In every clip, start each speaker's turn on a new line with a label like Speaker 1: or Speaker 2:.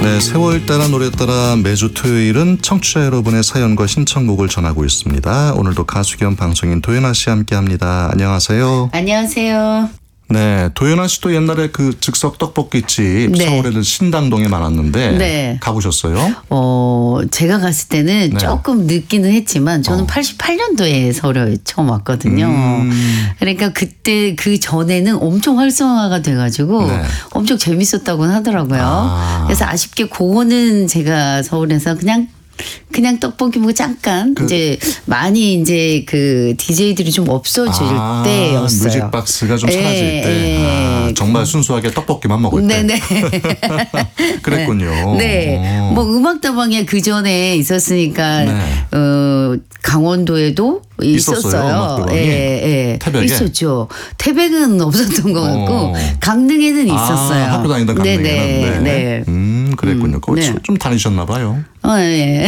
Speaker 1: 네, 세월 따라 노래 따라 매주 토요일은 청취자 여러분의 사연과 신청곡을 전하고 있습니다. 오늘도 가수 겸 방송인 도연아 씨와 함께합니다. 안녕하세요.
Speaker 2: 안녕하세요.
Speaker 1: 네, 도연아 씨도 옛날에 그 즉석 떡볶이집
Speaker 2: 네.
Speaker 1: 서울에는 신당동에 많았는데
Speaker 2: 네.
Speaker 1: 가보셨어요?
Speaker 2: 제가 갔을 때는
Speaker 1: 네.
Speaker 2: 조금 늦기는 했지만 저는 88년도에 서울에 처음 왔거든요. 그러니까 그때 그 전에는 엄청 활성화가 돼가지고
Speaker 1: 네.
Speaker 2: 엄청 재밌었다고는 하더라고요. 그래서 아쉽게 그거는 제가 서울에서 그냥 떡볶이 먹고 잠깐 이제 많이 이제 그 DJ들이 좀 없어질 때였어요.
Speaker 1: 뮤직박스가 좀 사라질 때
Speaker 2: 예.
Speaker 1: 정말 순수하게 떡볶이만 먹을 때.
Speaker 2: 네네.
Speaker 1: 그랬군요.
Speaker 2: 네. 뭐 음악다방에 그 전에 있었으니까
Speaker 1: 네.
Speaker 2: 강원도에도 있었어요.
Speaker 1: 음악다방이?
Speaker 2: 예.
Speaker 1: 태백에?
Speaker 2: 있었죠. 태백은 없었던 것 같고 강릉에는 있었어요.
Speaker 1: 학교 다니던 강릉에는.
Speaker 2: 네.
Speaker 1: 그랬군요. 그거
Speaker 2: 네.
Speaker 1: 좀 다니셨나 봐요.
Speaker 2: 예.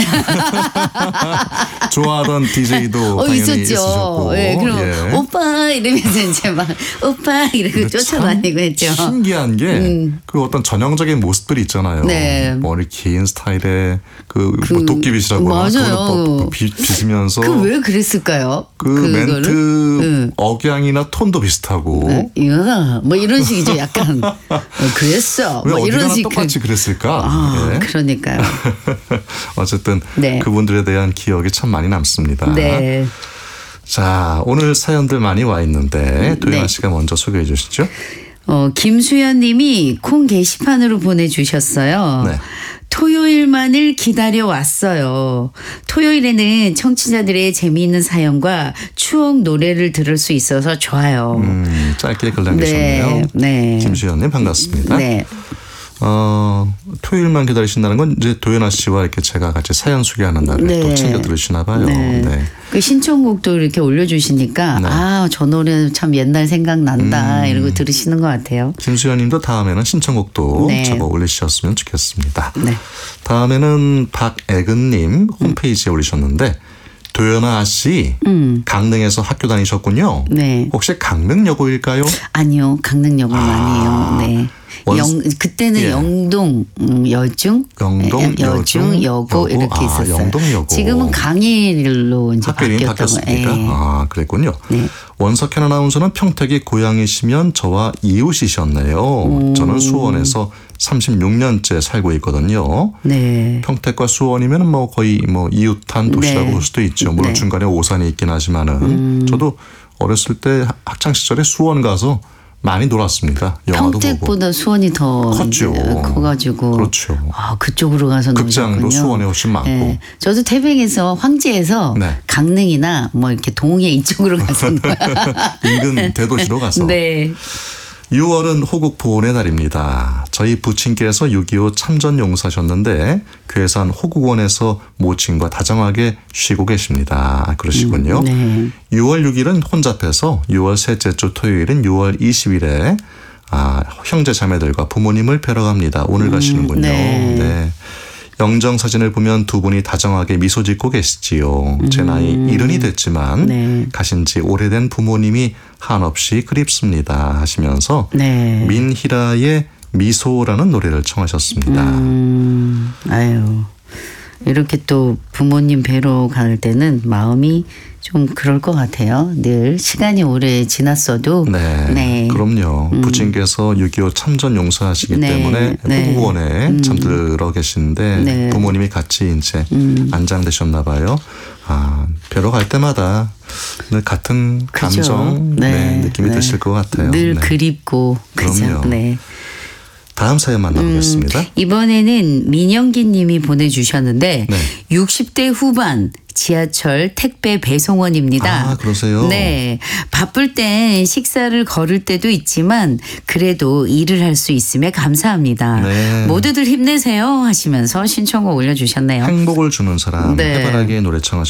Speaker 1: 좋아하던 DJ도 당연히
Speaker 2: 있었죠.
Speaker 1: 있으셨고.
Speaker 2: 예. 그럼
Speaker 1: 예.
Speaker 2: 오빠 이러면서 이제 막 오빠 이러고
Speaker 1: 근데
Speaker 2: 쫓아다니고 했죠.
Speaker 1: 신기한 게 그 어떤 전형적인 모습들이 있잖아요.
Speaker 2: 네.
Speaker 1: 머리 긴 스타일의 뭐 도끼빗이라고
Speaker 2: 맞아요.
Speaker 1: 빗으면서
Speaker 2: 왜 그랬을까요?
Speaker 1: 그
Speaker 2: 그거를?
Speaker 1: 멘트 억양이나 톤도 비슷하고
Speaker 2: 야, 뭐 이런 식이죠. 약간 그랬어.
Speaker 1: 왜
Speaker 2: 뭐
Speaker 1: 어디
Speaker 2: 이런
Speaker 1: 가나
Speaker 2: 식.
Speaker 1: 똑같이 그랬을까? 예.
Speaker 2: 그러니까요.
Speaker 1: 어쨌든
Speaker 2: 네.
Speaker 1: 그분들에 대한 기억이 참 많이 남습니다.
Speaker 2: 네.
Speaker 1: 자, 오늘 사연들 많이 와 있는데 도연아
Speaker 2: 네.
Speaker 1: 씨가 먼저 소개해 주시죠.
Speaker 2: 김수연 님이 콩 게시판으로 보내주셨어요.
Speaker 1: 네.
Speaker 2: 토요일만을 기다려 왔어요. 토요일에는 청취자들의 재미있는 사연과 추억 노래를 들을 수 있어서 좋아요.
Speaker 1: 짧게 글 남기셨네요.
Speaker 2: 네.
Speaker 1: 김수현님 반갑습니다.
Speaker 2: 네.
Speaker 1: 토요일만 기다리신다는 건 이제 도연아 씨와 이렇게 제가 같이 사연 소개하는 날을
Speaker 2: 네.
Speaker 1: 또 챙겨 들으시나 봐요.
Speaker 2: 네. 그 신청곡도 이렇게 올려주시니까
Speaker 1: 네.
Speaker 2: 저 노래 참 옛날 생각난다 이러고 들으시는 것 같아요.
Speaker 1: 김수현님도 다음에는 신청곡도
Speaker 2: 네.
Speaker 1: 적어 올리셨으면 좋겠습니다.
Speaker 2: 네.
Speaker 1: 다음에는 박애근님 홈페이지에 올리셨는데 도연아 씨 강릉에서 학교 다니셨군요.
Speaker 2: 네.
Speaker 1: 혹시 강릉여고일까요?
Speaker 2: 아니요, 강릉역을 많이 해요. 네. 그때는
Speaker 1: 예.
Speaker 2: 영동, 여중,
Speaker 1: 영동, 여중,
Speaker 2: 여고 이렇게 있었어요.
Speaker 1: 영동, 여고.
Speaker 2: 지금은 강일로 이제
Speaker 1: 학교 이름이
Speaker 2: 바뀌었다고.
Speaker 1: 바뀌었습니까?
Speaker 2: 예.
Speaker 1: 그랬군요.
Speaker 2: 네.
Speaker 1: 원석현 아나운서는 평택이 고향이시면 저와 이웃이셨네요. 저는 수원에서 36년째 살고 있거든요.
Speaker 2: 네.
Speaker 1: 평택과 수원이면 뭐 거의 뭐 이웃한 도시라고
Speaker 2: 네.
Speaker 1: 볼 수도 있죠. 물론
Speaker 2: 네.
Speaker 1: 중간에 오산이 있긴 하지만은 저도 어렸을 때 학창 시절에 수원 가서 많이 놀았습니다. 영화도 보고.
Speaker 2: 평택보다 수원이 더
Speaker 1: 컸죠.
Speaker 2: 커가지고.
Speaker 1: 그렇죠.
Speaker 2: 그쪽으로 가서
Speaker 1: 극장도
Speaker 2: 노셨군요.
Speaker 1: 수원에 훨씬 많고.
Speaker 2: 네. 저도 태백에서 황제에서
Speaker 1: 네.
Speaker 2: 강릉이나 뭐 이렇게 동해 이쪽으로 가서
Speaker 1: 인근 대도시로 가서.
Speaker 2: 네.
Speaker 1: 6월은 호국 보훈의 달입니다. 저희 부친께서 6.25 참전 용사셨는데 괴산 호국원에서 모친과 다정하게 쉬고 계십니다. 그러시군요.
Speaker 2: 네.
Speaker 1: 6월 6일은 혼잡해서 6월 셋째 주 토요일은 6월 20일에 형제 자매들과 부모님을 뵈러 갑니다. 오늘 가시는군요.
Speaker 2: 네.
Speaker 1: 네. 영정 사진을 보면 두 분이 다정하게 미소 짓고 계시지요. 제 나이 70이 됐지만
Speaker 2: 네.
Speaker 1: 가신 지 오래된 부모님이 한없이 그립습니다 하시면서
Speaker 2: 네.
Speaker 1: 민희라의 미소라는 노래를 청하셨습니다.
Speaker 2: 아유. 이렇게 또 부모님 뵈러 갈 때는 마음이 좀 그럴 것 같아요. 늘 시간이 오래 지났어도.
Speaker 1: 네, 그럼요. 부친께서 6.25 참전 용사하시기
Speaker 2: 네,
Speaker 1: 때문에
Speaker 2: 네.
Speaker 1: 호국원에 잠들어 계시는데
Speaker 2: 네.
Speaker 1: 부모님이 같이 이제 안장되셨나 봐요. 뵈러 갈 때마다 늘 같은
Speaker 2: 그죠.
Speaker 1: 감정
Speaker 2: 네.
Speaker 1: 느낌이
Speaker 2: 네.
Speaker 1: 드실 것 같아요.
Speaker 2: 늘
Speaker 1: 네.
Speaker 2: 그립고. 그죠.
Speaker 1: 그럼요.
Speaker 2: 네.
Speaker 1: 다음 사연 만나보겠습니다.
Speaker 2: 이번에는 민영기 님이 보내주셨는데
Speaker 1: 네.
Speaker 2: 60대 후반 지하철 택배 배송원입니다.
Speaker 1: 그러세요?
Speaker 2: 네. 바쁠 땐 식사를 거를 때도 있지만 그래도 일을 할 수 있음에 감사합니다.
Speaker 1: 네.
Speaker 2: 모두들 힘내세요 하시면서 신청곡 올려주셨네요.
Speaker 1: 행복을 주는 사람
Speaker 2: 네.
Speaker 1: 해바라기의 노래 청하셨습니다.